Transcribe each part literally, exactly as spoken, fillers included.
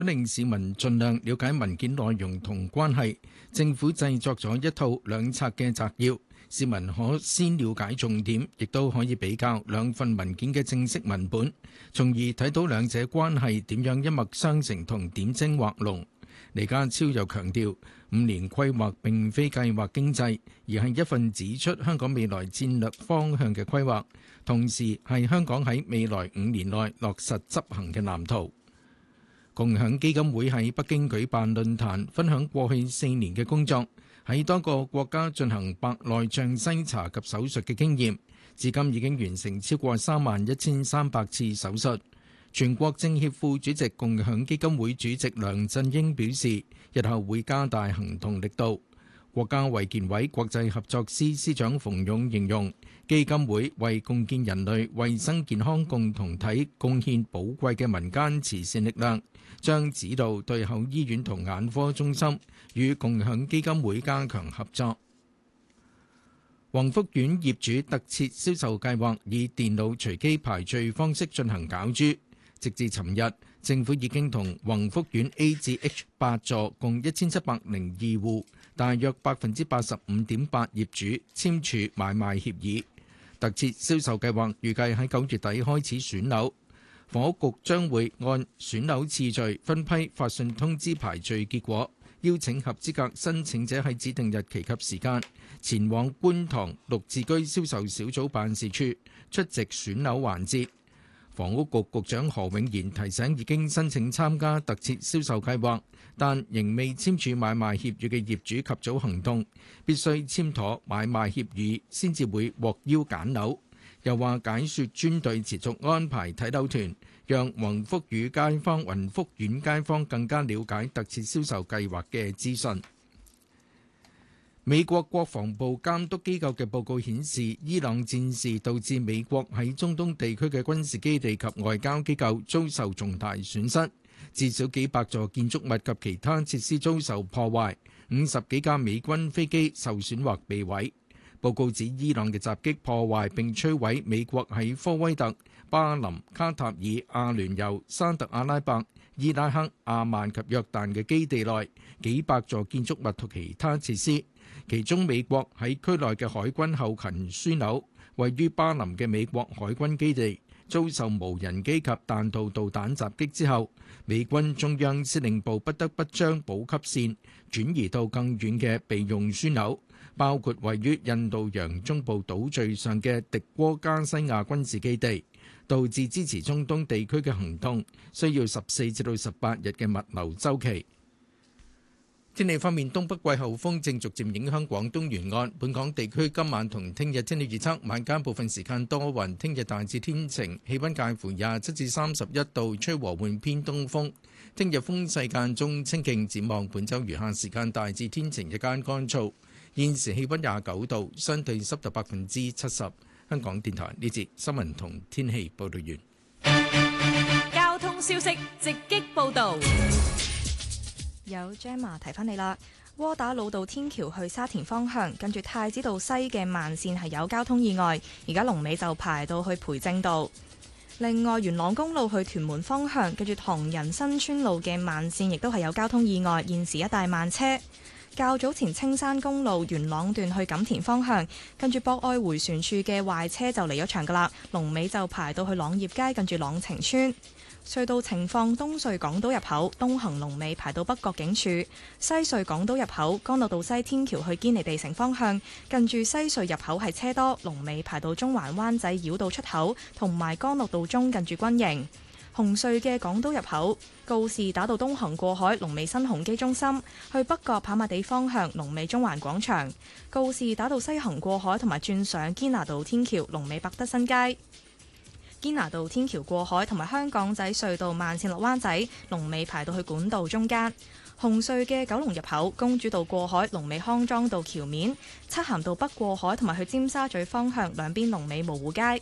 令市民盡量了解文件內容同關係。政府製作咗一套兩冊嘅摘要，市民可先了解重點，亦都可以比較兩份文件嘅正式文本，從而睇到兩者關係點樣一脈相承同點睛畫龍。李家超又強調，五年規劃並非計劃經濟，而係一份指出香港未來戰略方向嘅規劃，同時係香港喺未來五年內落實執行嘅藍圖。共享基金會喺北京舉辦論壇，分享過去四年嘅工作，喺多個國家進行白內障篩查及手術嘅經驗，至今已經完成超過三萬一千三百次手術。全國政協副主席、共享基金會主席梁振英表示，日後會加大行動力度。國家衛健委國際合作司司長馮勇形容，基金會為共建人類衛生健康共同體貢獻寶貴嘅民間慈善力量，將指導對口醫院同眼科中心與共享基金會加強合作。宏福苑業主特設銷售計劃以電腦隨機排序方式進行攪珠。直至尋日，政府已經同宏福苑 A 至 H 八座共一千七百零二戶，大約百分之八十五點八業主簽署買賣協議。特設銷售計劃預計喺九月底開始選樓，房屋局將會按選樓次序分批發信通知排序結果，邀請合資格申請者喺指定日期及時間前往觀塘綠置居銷售小組辦事處出席選樓環節。房屋局局長何永賢提醒已經申請參加特設銷售計劃，但仍未簽署買賣協議嘅業主及早行動，必須簽妥買賣協議先至會獲邀揀樓。又話解說專隊持續安排睇樓團，讓宏福與街坊、宏福苑街坊更加了解特設銷售計劃嘅資訊。美國國防部監督機構嘅報告顯示，伊朗戰事導致美國喺中東地區嘅軍事基地及外交機構遭受重大損失，至少幾百座建築物及其他設施遭受破壞，五十幾架美軍飛機受損或被毀。報告指伊朗嘅襲擊破壞並摧毀美國喺科威特、巴林、卡塔爾、阿聯酋、沙特阿拉伯、伊拉克、阿曼及約旦嘅基地內幾百座建築物同其他設施。其中美國喺區內嘅海軍後勤樞紐，位於巴林嘅美國海軍基地遭受無人機及彈道導彈襲擊之後，美軍中央司令部不得不將補給線轉移到更遠嘅備用樞紐，包括位於印度洋中部島嶼上嘅迪戈加西亞軍事基地，導致支持中東地區嘅行動需要十四至到十八日嘅物流週期。天氣方面，東北季候風正逐漸影響廣東沿岸。本港地區今晚同聽日天氣預測：晚間部分時間多雲，聽日大致天晴，氣溫介乎廿七至三十一度，吹和緩偏東風。聽日風勢間中清勁。展望本週餘下時間大致天晴，日間乾燥。現時氣溫廿九度，相對濕度百分之七十。香港電台呢節新聞同天氣報道完。 交通消息直擊報道。 有 Gemma 提翻你啦，窩打老道天橋去沙田方向，跟住太子道西嘅慢線係有交通意外，而家龍尾就排到去培正道。另外，元朗公路去屯門方向，跟住唐人新村路嘅慢線亦都係有交通意外，現時一帶慢車。較早前青山公路元朗段去錦田方向，跟住博愛迴旋處嘅壞車就離咗場噶啦，龍尾就排到去朗業街，跟住朗晴村。隧道情況：東隧港島入口東行龍尾排到北角警署，西隧港島入口干諾道西天橋去堅尼地城方向，近住西隧入口係車多，龍尾排到中環灣仔繞道出口，同埋干諾道中近住軍營。紅隧嘅港島入口告士打道東行過海，龍尾新鴻基中心；去北角跑馬地方向，龍尾中環廣場。告士打道西行過海同埋轉上堅拿道天橋，龍尾百德新街。堅拿道天橋過海同埋香港仔隧道慢線落灣仔，龍尾排到去管道中間。紅隧嘅九龍入口公主道過海，龍尾康莊道橋面。漆咸道北過海同埋去尖沙咀方向兩邊龍尾蕪湖街。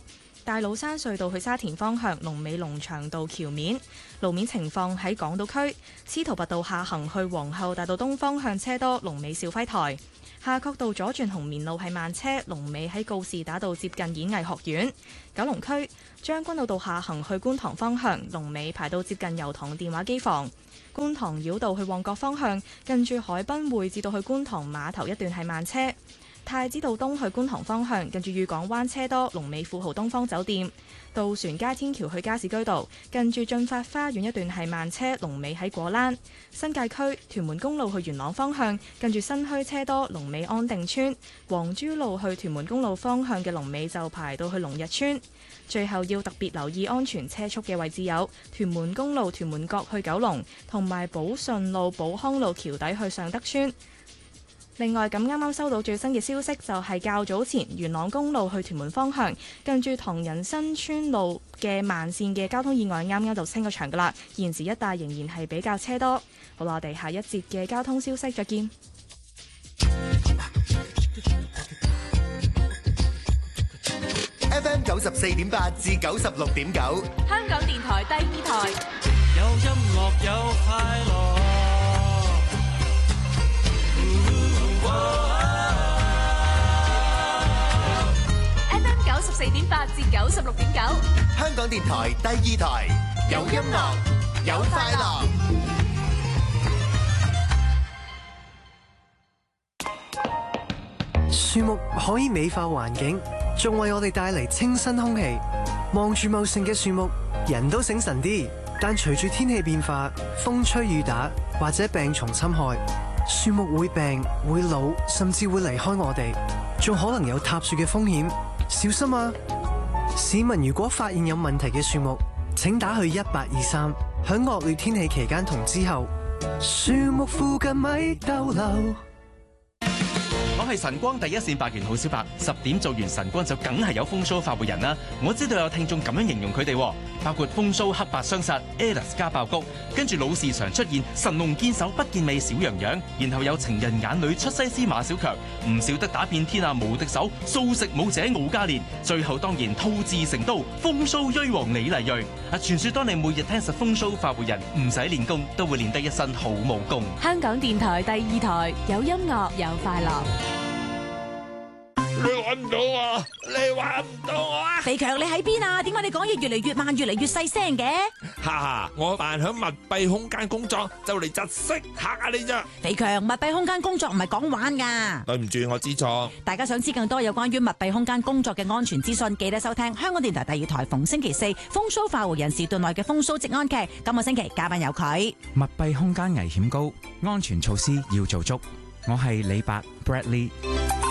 大老山隧道去沙田方向龍尾龍翔道橋面。路面情況喺港島區，司徒拔道下行去皇后大道東方向車多，龍尾兆輝台。夏慤道左轉紅棉路係慢車，龍尾喺告士打道接近演藝學院。九龍區將軍澳道下行去觀塘方向，龍尾排到接近油塘電話機房。觀塘繞道去旺角方向，近住海濱匯至到去觀塘碼頭一段係慢車。太子道東去觀塘方向，近住裕港灣車多，龍尾富豪東方酒店。渡船街天橋去加士居道，近住駿發花園一段係慢車，龍尾喺果欄。新界區屯門公路去元朗方向，近住新墟車多，龍尾安定村。黃珠路去屯門公路方向嘅龍尾就排到去龍日村。最後要特別留意安全車速嘅位置有屯門公路屯門角去九龍，同埋寶順路寶康路橋底去尚德村。另外，咁啱啱收到最新嘅消息，就係較早前元朗公路去屯門方向，近住唐人新村路嘅慢線嘅交通意外，啱啱就清咗場噶啦。現時一帶仍然係比較車多。好啦，我哋下一節嘅交通消息再見。 F M 九十四點八至九十六點九， 香港電台第二台。 有音樂有快樂。 F M 九十四點八至九十六點九， 香港電台第二台，有音樂有快樂。 樹木可以美化環境，仲為我哋帶嚟清新空氣。望住茂盛嘅樹木，人都醒神啲。但隨住天氣變化，風吹雨打或者病蟲侵害，樹木會病、會老，甚至會離開我哋，仲可能有塌樹嘅風險。小心啊！市民如果發現有問題嘅樹木，請打去一八二三。響惡劣天氣期間同之後，樹木附近咪逗留。 我係晨光第一線白猿號小白，十點做完晨光就梗係有風騷發活人啦。我知道有聽眾咁樣形容佢哋，包括風騷黑白雙殺 Alice 加爆谷，跟住老是常出現神龍見首不見尾小羊羊，然後有情人眼裏出西施馬小強，唔少得打遍天下無敵手素食武者敖嘉年，最後當然吐字成刀風騷銳王李麗蕊。啊，傳說當你每日聽實風騷發活人，唔使練功都會練得一身好武功。 香港電台第二台，有音樂有快樂。 你揾唔到我，你揾唔到我啊！ 肥強，你喺邊啊？點解你講嘢越嚟越慢，越嚟越細聲嘅？ 哈哈，我扮響密閉空間工作，就嚟窒息嚇下你咋？ 肥強，密閉空間工作唔係講玩噶。 對唔住，我知錯。 大家想知更多有關於密閉空間工作嘅安全資訊，記得收聽香港電台第二台逢星期四風騷快活人時段內嘅風騷職安劇。今個星期嘉賓有佢。 密閉空間危險高，安全措施要做足。我係李白 Bradley。